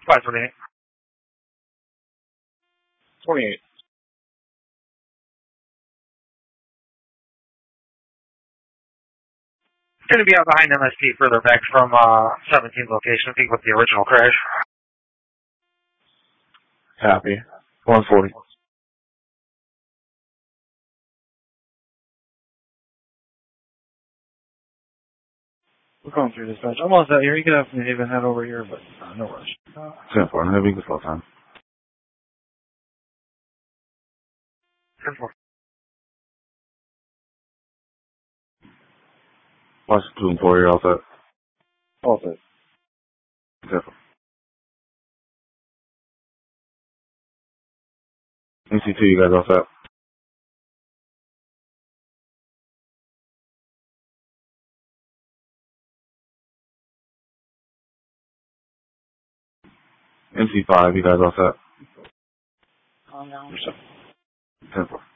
528. 28. Going to be out behind MSP further back from 17 location, I think, with the original crash. Happy. 140. We're going through dispatch. I'm almost out here. You can definitely even head over here, but no rush. 10-4. Maybe we can slow time. 10-4. Watch 2 and 4 here, all set. All set. 10-4. NC2, you guys all set? NC5, you guys all set? Calm down. 10-4.